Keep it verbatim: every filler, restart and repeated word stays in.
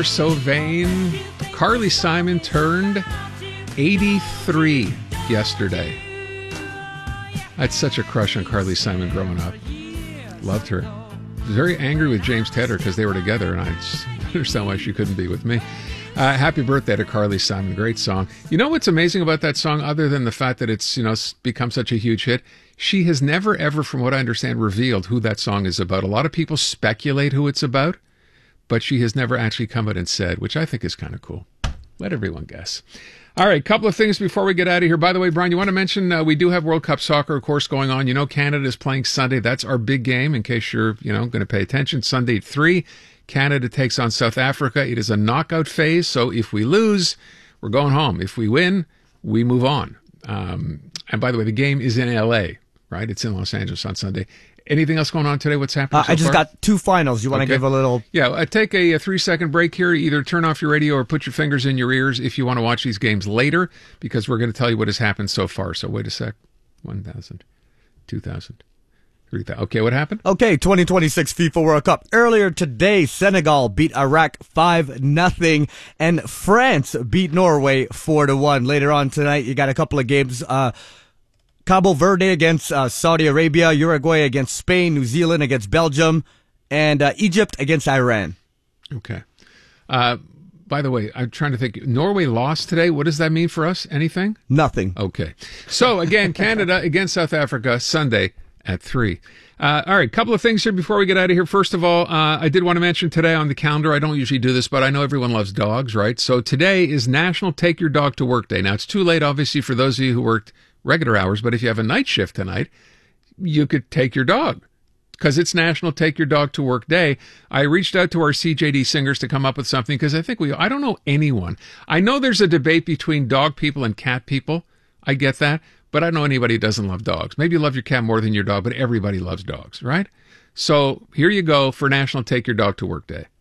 you're so vain. Carly Simon turned eighty-three yesterday. I had such a crush on Carly Simon growing up. Loved her. I was very angry with James Tedder because they were together, and I just understand why she couldn't be with me. Uh, happy birthday to Carly Simon. Great song. You know what's amazing about that song, other than the fact that it's, you know, become such a huge hit? She has never, ever, from what I understand, revealed who that song is about. A lot of people speculate who it's about, but she has never actually come out and said, which I think is kind of cool. Let everyone guess. All right, couple of things before we get out of here. By the way, Brian, you want to mention uh, we do have World Cup soccer, of course, going on. You know, Canada is playing Sunday. That's our big game, in case you're, you know, going to pay attention. Sunday at three, Canada takes on South Africa. It is a knockout phase, so if we lose, we're going home. If we win, we move on. Um, and by the way, the game is in L A, right? It's in Los Angeles on Sunday. Anything else going on today? What's happening uh, so I just far? got two finals. You want to Okay. give a little... Yeah, uh, take a, a three-second break here. Either turn off your radio or put your fingers in your ears if you want to watch these games later, because we're going to tell you what has happened so far. So wait a sec. one thousand, two thousand, three thousand. Okay, what happened? Okay, twenty twenty-six FIFA World Cup. Earlier today, Senegal beat Iraq five nothing, and France beat Norway four to one. Later on tonight, you got a couple of games. Uh, Cabo Verde against uh, Saudi Arabia, Uruguay against Spain, New Zealand against Belgium, and uh, Egypt against Iran. Okay. Uh, by the way, I'm trying to think. Norway lost today. What does that mean for us? Anything? Nothing. Okay. So, again, Canada against South Africa, Sunday at three. Uh, all right, couple of things here before we get out of here. First of all, uh, I did want to mention today on the calendar, I don't usually do this, but I know everyone loves dogs, right? So today is National Take Your Dog to Work Day. Now, it's too late, obviously, for those of you who worked regular hours, but if you have a night shift tonight, you could take your dog, because it's National Take Your Dog to Work Day. I reached out to our C J D singers to come up with something, because I think we, I don't know anyone. I know there's a debate between dog people and cat people. I get that. But I don't know anybody who doesn't love dogs. Maybe you love your cat more than your dog, but everybody loves dogs, right? So here you go for National Take Your Dog to Work Day.